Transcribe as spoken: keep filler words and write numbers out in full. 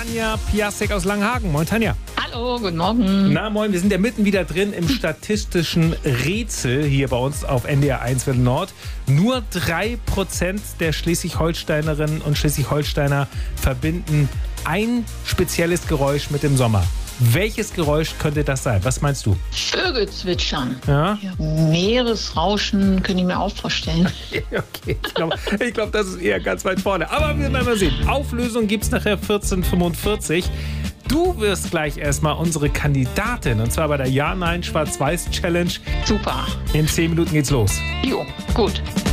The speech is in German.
Tanja Piasek aus Langenhagen. Moin, Tanja. Hallo, guten Morgen. Na, moin, wir sind ja mitten wieder drin im statistischen Rätsel hier bei uns auf N D R eins Viertel Nord. Nur drei Prozent der Schleswig-Holsteinerinnen und Schleswig-Holsteiner verbinden ein spezielles Geräusch mit dem Sommer. Welches Geräusch könnte das sein? Was meinst du? Vögel zwitschern. Ja? Ja, Meeresrauschen könnte ich mir auch vorstellen. Okay, ich glaube, ich glaub, das ist eher ganz weit vorne. Aber wir werden mal sehen. Auflösung gibt es nachher vierzehn Uhr fünfundvierzig. Du wirst gleich erstmal unsere Kandidatin. Und zwar bei der Ja-Nein-Schwarz-Weiß-Challenge. Super. In zehn Minuten geht's los. Jo, gut.